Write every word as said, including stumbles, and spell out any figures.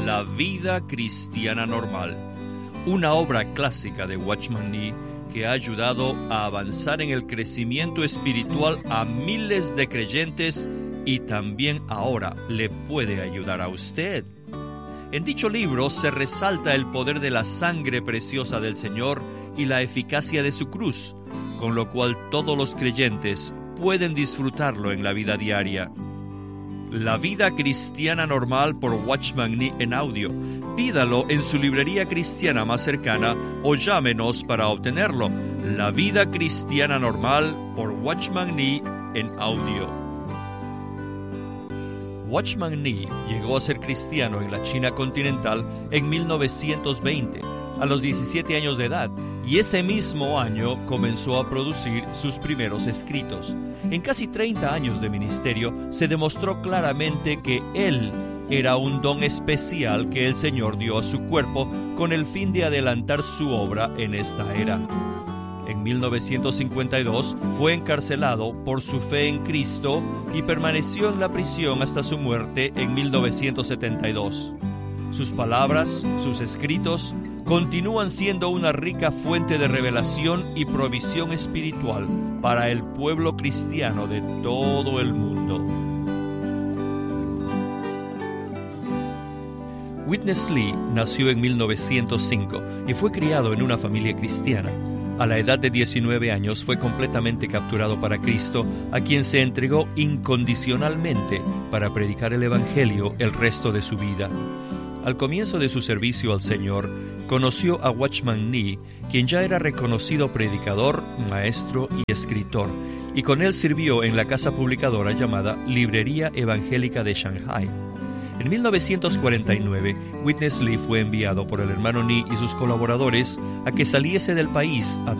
La vida cristiana normal, una obra clásica de Watchman Nee que ha ayudado a avanzar en el crecimiento espiritual a miles de creyentes y también ahora le puede ayudar a usted. En dicho libro se resalta el poder de la sangre preciosa del Señor y la eficacia de su cruz, con lo cual todos los creyentes pueden disfrutarlo en la vida diaria. La vida cristiana normal por Watchman Nee en audio. Pídalo en su librería cristiana más cercana o llámenos para obtenerlo. La vida cristiana normal por Watchman Nee en audio. Watchman Nee llegó a ser cristiano en la China continental en mil novecientos veinte, a los diecisiete años de edad, y ese mismo año comenzó a producir sus primeros escritos. En casi treinta años de ministerio se demostró claramente que él era un don especial que el Señor dio a su cuerpo con el fin de adelantar su obra en esta era. En mil novecientos cincuenta y dos fue encarcelado por su fe en Cristo y permaneció en la prisión hasta su muerte en mil novecientos setenta y dos. Sus palabras, sus escritos, continúan siendo una rica fuente de revelación y provisión espiritual para el pueblo cristiano de todo el mundo. Witness Lee nació en mil novecientos cinco y fue criado en una familia cristiana. A la edad de diecinueve años fue completamente capturado para Cristo, a quien se entregó incondicionalmente para predicar el Evangelio el resto de su vida. Al comienzo de su servicio al Señor, conoció a Watchman Nee, quien ya era reconocido predicador, maestro y escritor, y con él sirvió en la casa publicadora llamada Librería Evangélica de Shanghai. En mil novecientos cuarenta y nueve, Witness Lee fue enviado por el hermano Nee y sus colaboradores a que saliese del país a